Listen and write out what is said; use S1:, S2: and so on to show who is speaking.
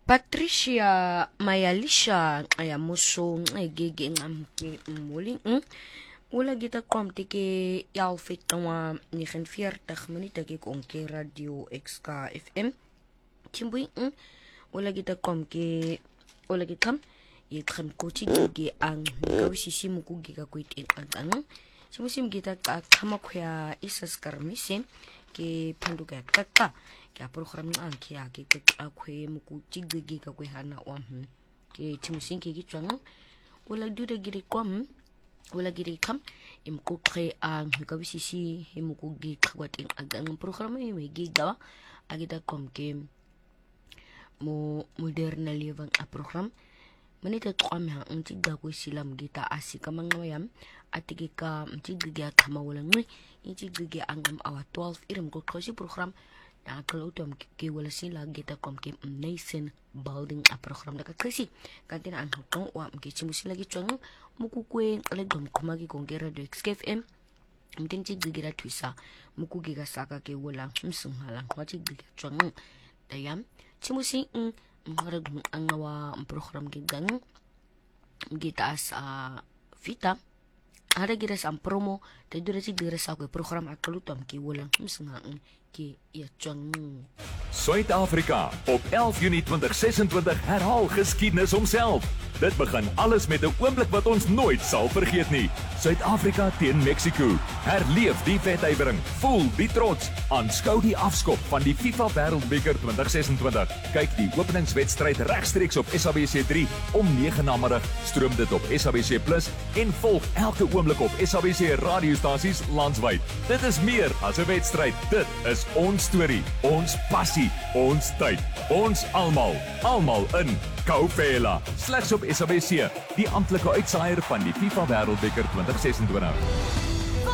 S1: Patricia Mayalisha ayamuso ngeke ngamke moli Wala kita kwamte ke yalfit wa 49 minute ke konke radio XK FM Timbui wala kita kwamke wala kitam yikham kochi ke ang kawisi mukugi ka kwit ang simusim kita kama khya isas karmise ke panduka kaka ke program ang kya ke akhwe mukuchi gigi ka kwe hana wa ke timusin ke gitwang wala duda giri kwam wala giri kam imkukre ang kawisi mukugi kwat ang program ay gigawa agita kom ke mo moderna livang a program manita twamha untiga ko silam gita asika mangwayam atigika mtigiga kama wala ngwi intigiga angam awa 12 irim ko kasi program na kalotom ke wala sila gita kom ke nation building a program da kasi kantina ang tong wa mkichimu sila gitwang mukukwe legom kumagi kongera do XKFM mtinti gigira twisa mukugiga saka ke wala msunghala kwati giga twang dayam chimusi ngarag ang nawa program gigang kita sa fita ada gira sa promo tadura si gira sa program akalutom ki wala msngaan ki ya twang
S2: Suid-Afrika op 11 Junie 2026 herhaal geskiedenis homself. Dit begin alles met 'n oomblik wat ons nooit sal vergeet nie. Suid-Afrika teen Mexico. Herleef die wedstryd, voel die trots, aanskou die afskop van die FIFA Wêreldbeker 2026. Kyk die openingswedstryd regstreeks op SABC3 om 9 na middag. Stroom dit op SABC+ en volg elke oomblik op SABC radiostasies landwyd. Dit is meer as 'n wedstryd. Dit is ons storie, ons passie, ons tyd, ons almal in Kaupela. Slegs op SABC, die amptelike uitsaaier van die FIFA Wêreldbeker 2026.